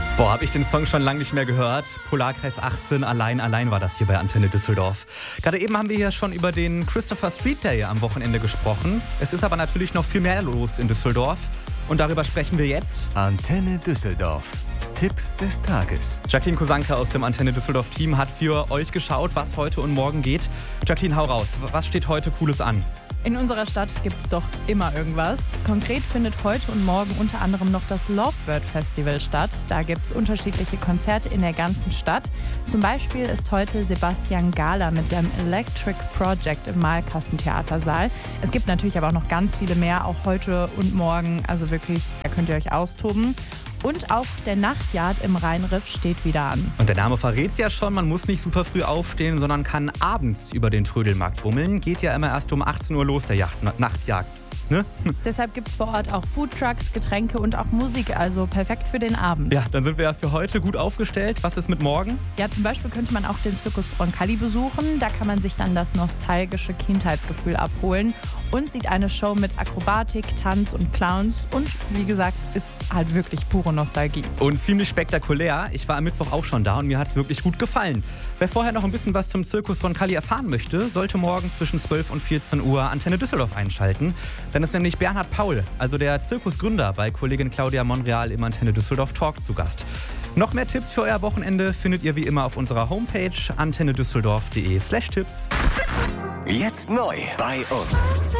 Boah, habe ich den Song schon lange nicht mehr gehört. Polarkreis 18, allein war das hier bei Antenne Düsseldorf. Gerade eben haben wir hier schon über den Christopher Street Day am Wochenende gesprochen. Es ist aber natürlich noch viel mehr los in Düsseldorf. Und darüber sprechen wir jetzt. Antenne Düsseldorf. Tipp des Tages. Jacqueline Kosanke aus dem Antenne Düsseldorf-Team hat für euch geschaut, was heute und morgen geht. Jacqueline, hau raus. Was steht heute Cooles an? In unserer Stadt gibt's doch immer irgendwas. Konkret findet heute und morgen unter anderem noch das Lovebird Festival statt. Da gibt's unterschiedliche Konzerte in der ganzen Stadt. Zum Beispiel ist heute Sebastian Gala mit seinem Electric Project im Malkastentheatersaal. Es gibt natürlich aber auch noch ganz viele mehr, auch heute und morgen. Also wirklich, da könnt ihr euch austoben. Und auch der Nachtyard im Rheinriff steht wieder an. Und der Name verrät's ja schon, man muss nicht super früh aufstehen, sondern kann abends über den Trödelmarkt bummeln. Geht ja immer erst um 18 Uhr los, der Nachtjagd. Ne? Deshalb gibt es vor Ort auch Foodtrucks, Getränke und auch Musik, also perfekt für den Abend. Ja, dann sind wir ja für heute gut aufgestellt. Was ist mit morgen? Ja, zum Beispiel könnte man auch den Zirkus Roncalli besuchen. Da kann man sich dann das nostalgische Kindheitsgefühl abholen und sieht eine Show mit Akrobatik, Tanz und Clowns. Und wie gesagt, ist halt wirklich pure Nostalgie. Und ziemlich spektakulär. Ich war am Mittwoch auch schon da und mir hat es wirklich gut gefallen. Wer vorher noch ein bisschen was zum Zirkus Roncalli erfahren möchte, sollte morgen zwischen 12 und 14 Uhr Antenne Düsseldorf einschalten. Dann ist nämlich Bernhard Paul, also der Zirkusgründer, bei Kollegin Claudia Monreal im Antenne Düsseldorf Talk zu Gast. Noch mehr Tipps für euer Wochenende findet ihr wie immer auf unserer Homepage antennedüsseldorf.de/Tipps. Jetzt neu bei uns.